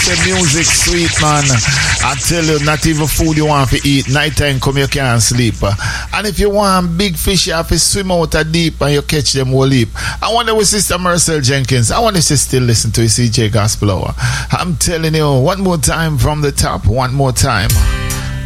say music sweet, man. I tell you, not even food you want to eat. Nighttime come, you can't sleep. And if you want big fish, you have to swim out a deep and you catch them whole heap. I wonder with Sister Marcel Jenkins. I wonder if she still listen to CJ Gospel Hour. I'm telling you, one more time from the top, one more time.